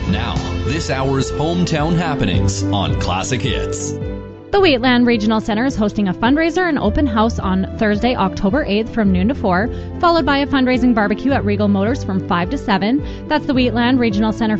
Now, this hour's hometown happenings on Classic Hits. The Wheatland Regional Center is hosting a fundraiser and open house on Thursday, October 8th from noon to 4, followed by a fundraising barbecue at Regal Motors from 5 to 7. That's the Wheatland Regional Center